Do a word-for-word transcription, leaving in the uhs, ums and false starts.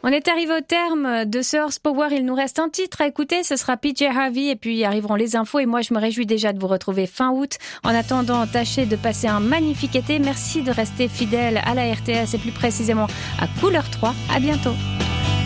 On est arrivé au terme de ce Horse Power. Il nous reste un titre à écouter. Ce sera P J Harvey et puis arriveront les infos. Et moi, je me réjouis déjà de vous retrouver fin août. En attendant, tâchez de passer un magnifique été. Merci de rester fidèle à la R T S et plus précisément à Couleur trois. À bientôt.